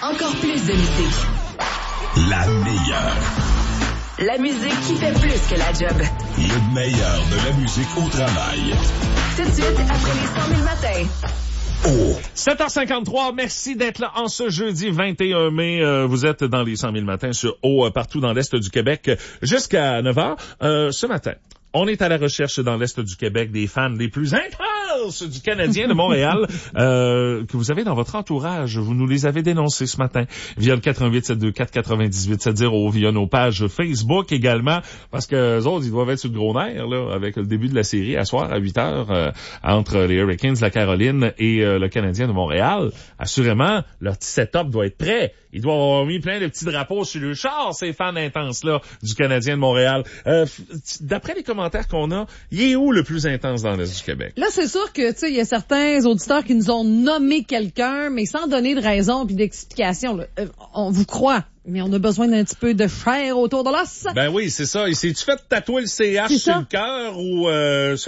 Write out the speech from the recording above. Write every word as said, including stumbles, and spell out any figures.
Encore plus de musique. La meilleure. La musique qui fait plus que la job. Le meilleur de la musique au travail. Tout de suite, après les cent mille matins. Oh. sept heures cinquante-trois, merci d'être là en ce jeudi vingt et un mai. Euh, vous êtes dans les cent mille matins sur O, euh, partout dans l'Est du Québec, jusqu'à neuf heures. Euh, ce matin, on est à la recherche dans l'Est du Québec des fans les plus intenses du Canadien de Montréal euh, que vous avez dans votre entourage. Vous nous les avez dénoncés ce matin via le quatre un huit sept deux quatre quatre-vingt-dix-huit soixante, via nos pages Facebook également, parce que eux autres, ils doivent être sur le gros nerf là, avec le début de la série à soir à huit heures euh, entre les Hurricanes, la Caroline et euh, le Canadien de Montréal. Assurément, leur petit setup doit être prêt. Ils doivent avoir mis plein de petits drapeaux sur le char, ces fans intenses-là du Canadien de Montréal. Euh, d'après les commentaires qu'on a, il est où le plus intense dans l'Est du Québec? Là, c'est sûr que, tu sais, il y a certains auditeurs qui nous ont nommé quelqu'un, mais sans donner de raison puis d'explication. Là. Euh, on vous croit, mais on a besoin d'un petit peu de chair autour de l'os. Ben oui, c'est ça. Et c'est-tu fait tatouer le C H sur le cœur ou... Euh,